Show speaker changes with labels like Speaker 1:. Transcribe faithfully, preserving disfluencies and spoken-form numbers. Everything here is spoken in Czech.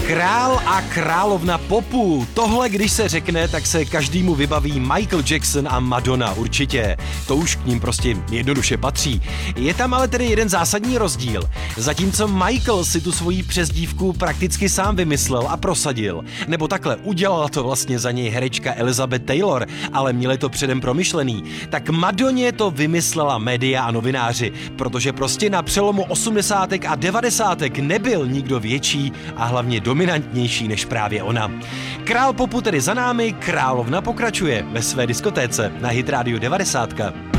Speaker 1: Král a královna popu. Tohle, když se řekne, tak se každému vybaví Michael Jackson a Madonna určitě. To už k ním prostě jednoduše patří. Je tam ale tedy jeden zásadní rozdíl. Zatímco Michael si tu svoji přezdívku prakticky sám vymyslel a prosadil, nebo takhle udělala to vlastně za něj herečka Elizabeth Taylor, ale měli to předem promyšlený, tak Madonně to vymyslela média a novináři, protože prostě na přelomu osmdesátek a devadesátek nebyl nikdo větší a hlavně dominantnější než právě ona. Král popu tedy za námi, královna pokračuje ve své diskotéce na Hit Radio devadesát.